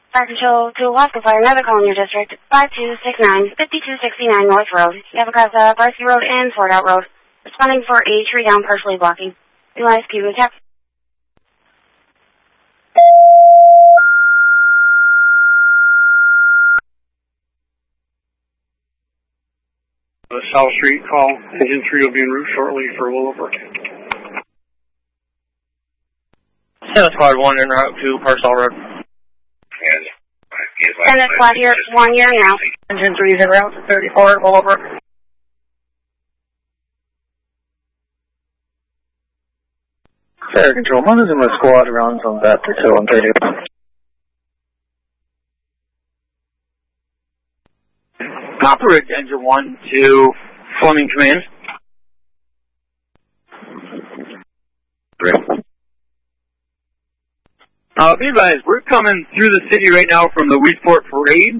Fire Control to Wasco Fire, another call in your district, 5269, 5269 North Road. You have across Varsity Road and Fort Out Road. Responding for a tree down partially blocking. Utilize Cuban Cap. The South Street call. Engine 3 will be en route shortly for Willowbrook. Senate Squad 1 en route to Parcel Road. Senate Squad here, 1 year now. Engine 3 is en route to 34 at Willowbrook. Fire Control, Montezuma Squad rounds on that to 130. Copperidge Engine 1 to Fleming Command. Great. Be advised, we're coming through the city right now from the Weedport Parade.